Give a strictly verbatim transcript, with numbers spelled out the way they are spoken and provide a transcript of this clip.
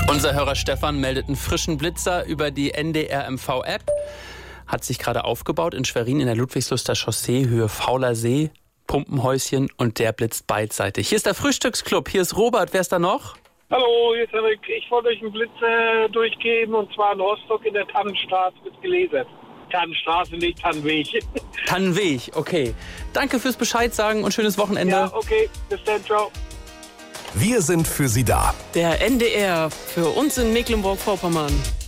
Unser Hörer Stefan meldet einen frischen Blitzer über die N D R M V-App. Hat sich gerade aufgebaut in Schwerin in der Ludwigsluster Chaussee, Höhe Fauler See, Pumpenhäuschen und der blitzt beidseitig. Hier ist der Frühstücksclub, hier ist Robert, wer ist da noch? Hallo, hier ist Henrik. Ich wollte euch einen Blitz äh, durchgeben und zwar in Rostock in der Tannenstraße mit gelesen. Tannenstraße, nicht Tannenweg. Tannenweg, okay. Danke fürs Bescheid sagen und schönes Wochenende. Ja, okay, bis dann, ciao. Wir sind für Sie da. Der N D R für uns in Mecklenburg-Vorpommern.